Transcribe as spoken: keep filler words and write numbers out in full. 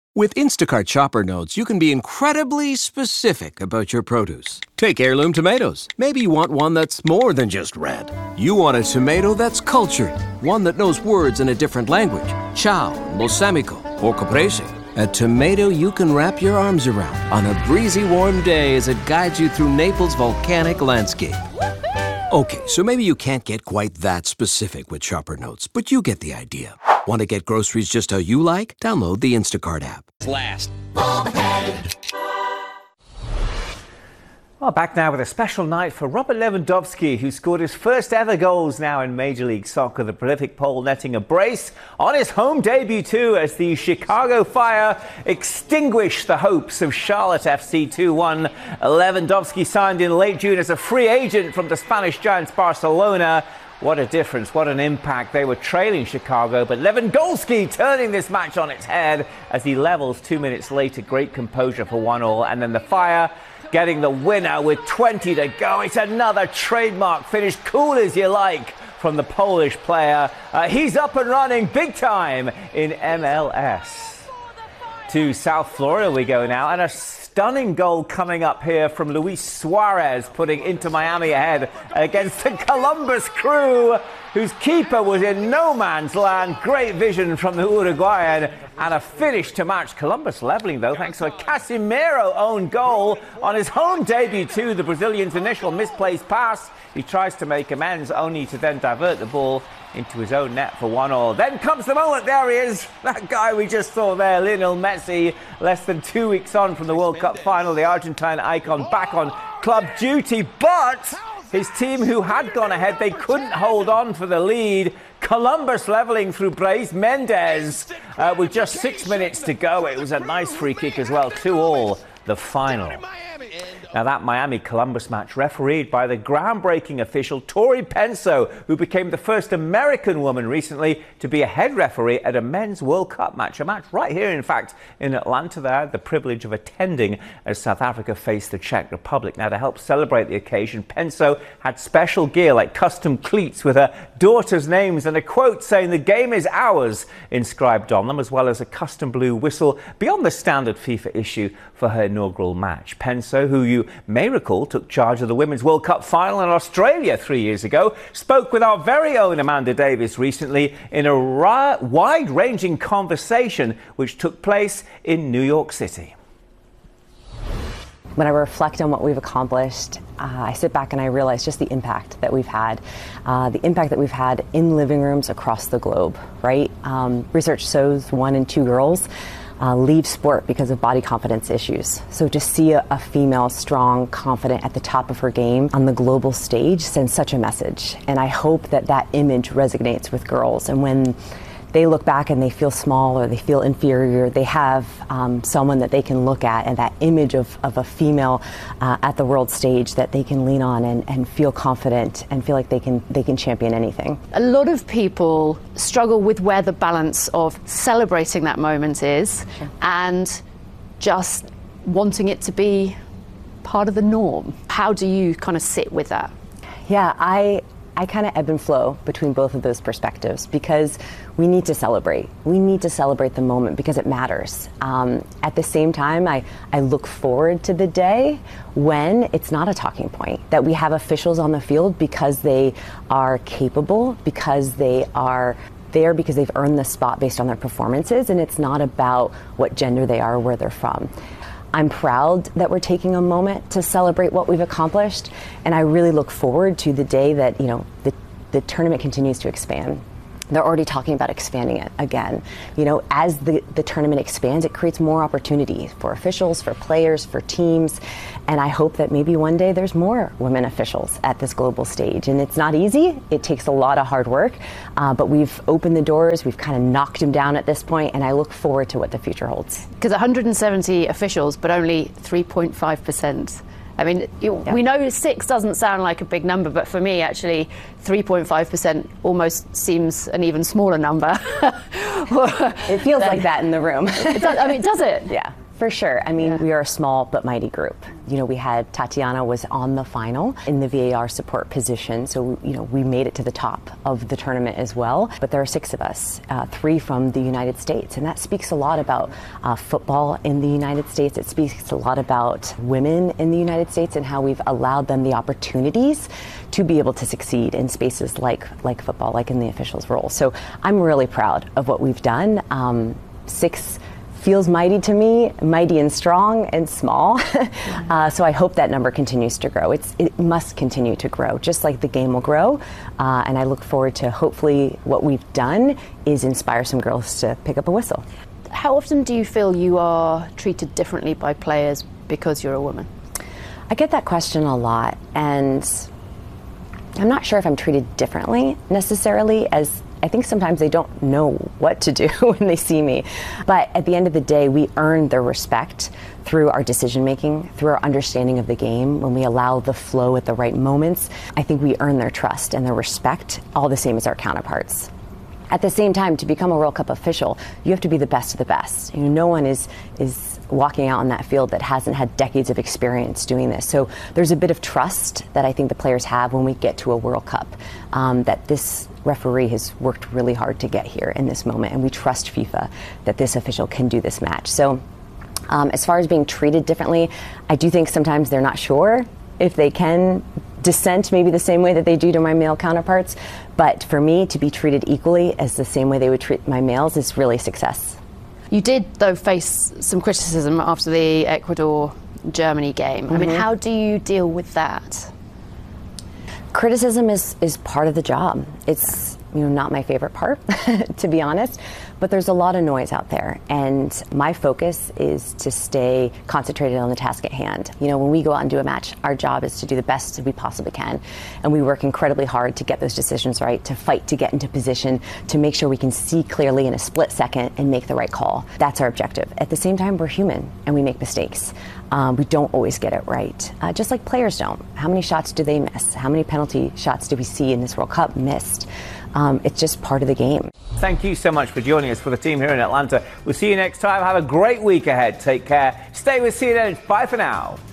With Instacart Shopper Notes, you can be incredibly specific about your produce. Take heirloom tomatoes. Maybe you want one that's more than just red. You want a tomato that's cultured, one that knows words in a different language. Ciao, balsamico, or caprese. A tomato you can wrap your arms around on a breezy, warm day as it guides you through Naples' volcanic landscape. Okay, so maybe you can't get quite that specific with Shopper Notes, but you get the idea. Want to get groceries just how you like? Download the Instacart app. Last. Well, back now with a special night for Robert Lewandowski, who scored his first ever goals now in Major League Soccer. The prolific Pole netting a brace on his home debut too, as the Chicago Fire extinguished the hopes of Charlotte F C two one. Lewandowski signed in late June as a free agent from the Spanish giants Barcelona. What a difference, what an impact. They were trailing Chicago, but Lewandowski turning this match on its head as he levels two minutes later. Great composure for one all, and then the Fire getting the winner with twenty to go. It's another trademark finish, cool as you like, from the Polish player. Uh, he's up and running big time in M L S. To South Florida we go now, and a stunning goal coming up here from Luis Suarez, putting Inter Miami ahead against the Columbus Crew, whose keeper was in no man's land. Great vision from the Uruguayan, and a finish to match. Columbus leveling though thanks to a Casemiro own goal on his home debut too. The Brazilian's initial misplaced pass, he tries to make amends, only to then divert the ball into his own net for one all. Then comes the moment, there he is, that guy we just saw there, Lionel Messi, less than two weeks on from the World Cup final, the Argentine icon back on club duty, but his team, who had gone ahead, they couldn't hold on for the lead. Columbus leveling through Brais Mendes uh, with just six minutes to go. It was a nice free kick as well, two all, the final. Now that Miami-Columbus match refereed by the groundbreaking official Tori Penso, who became the first American woman recently to be a head referee at a men's World Cup match. A match right here, in fact, in Atlanta that I had the privilege of attending as South Africa faced the Czech Republic. Now, to help celebrate the occasion, Penso had special gear like custom cleats with her daughter's names and a quote saying "the game is ours" inscribed on them, as well as a custom blue whistle beyond the standard FIFA issue for her inaugural match. Penso, who you may recall took charge of the Women's World Cup final in Australia three years ago, spoke with our very own Amanda Davis recently in a ri- wide-ranging conversation which took place in New York City. When I reflect on what we've accomplished, uh, I sit back and I realize just the impact that we've had, uh, the impact that we've had in living rooms across the globe, right? Um, research shows one in two girls Uh, leave sport because of body confidence issues. So to see a, a female strong, confident at the top of her game on the global stage sends such a message. And I hope that that image resonates with girls. And when they look back and they feel small or they feel inferior, they have um, someone that they can look at, and that image of, of a female uh, at the world stage that they can lean on and, and feel confident and feel like they can they can champion anything. A lot of people struggle with where the balance of celebrating that moment is sure. and just wanting it to be part of the norm. How do you kind of sit with that? Yeah, I I kind of ebb and flow between both of those perspectives, because we need to celebrate. We need to celebrate the moment because it matters. Um, at the same time, I, I look forward to the day when it's not a talking point, that we have officials on the field because they are capable, because they are there because they've earned the spot based on their performances, and it's not about what gender they are or where they're from. I'm proud that we're taking a moment to celebrate what we've accomplished, and I really look forward to the day that, you know, the, the tournament continues to expand. They're already talking about expanding it again. You know, as the, the tournament expands, it creates more opportunity for officials, for players, for teams. And I hope that maybe one day there's more women officials at this global stage. And it's not easy. It takes a lot of hard work. Uh, but we've opened the doors. We've kind of knocked them down at this point. And I look forward to what the future holds. Because one hundred seventy officials, but only three point five percent. I mean, you, yeah. we know six doesn't sound like a big number, but for me, actually, three point five percent almost seems an even smaller number. It feels like that in the room. It does, I mean, does it? Yeah. For sure. I mean, Yeah. we are a small but mighty group. You know, we had Tatiana was on the final in the V A R support position, so you know we made it to the top of the tournament as well. But there are six of us, uh, three from the United States, and that speaks a lot about uh, football in the United States. It speaks a lot about women in the United States and how we've allowed them the opportunities to be able to succeed in spaces like like football, like in the officials' role. So I'm really proud of what we've done. Um, six. Feels mighty to me, mighty and strong and small. uh, so I hope that number continues to grow. It's, it must continue to grow, just like the game will grow. Uh, and I look forward to hopefully what we've done is inspire some girls to pick up a whistle. How often do you feel you are treated differently by players because you're a woman? I get that question a lot, and I'm not sure if I'm treated differently necessarily, as I think sometimes they don't know what to do when they see me. But at the end of the day, we earn their respect through our decision making, through our understanding of the game, when we allow the flow at the right moments. I think we earn their trust and their respect, all the same as our counterparts. At the same time, to become a World Cup official, you have to be the best of the best. You know, no one is is walking out on that field that hasn't had decades of experience doing this. So there's a bit of trust that I think the players have when we get to a World Cup, um, that this referee has worked really hard to get here in this moment, and we trust FIFA that this official can do this match. So um, as far as being treated differently, I do think sometimes they're not sure if they can dissent maybe the same way that they do to my male counterparts. But for me, to be treated equally as the same way they would treat my males is really success. You did, though, face some criticism after the Ecuador-Germany game. Mm-hmm. I mean, how do you deal with that? Criticism is, is part of the job. It's you know not my favorite part, to be honest, but there's a lot of noise out there, and my focus is to stay concentrated on the task at hand. You know, when we go out and do a match, our job is to do the best we possibly can, and we work incredibly hard to get those decisions right, to fight to get into position, to make sure we can see clearly in a split second and make the right call. That's our objective. At the same time, we're human and we make mistakes. Um, we don't always get it right, uh, just like players don't. How many shots do they miss? How many penalty shots do we see in this World Cup missed? Um, it's just part of the game. Thank you so much for joining us for the team here in Atlanta. We'll see you next time. Have a great week ahead. Take care. Stay with C N N. Bye for now.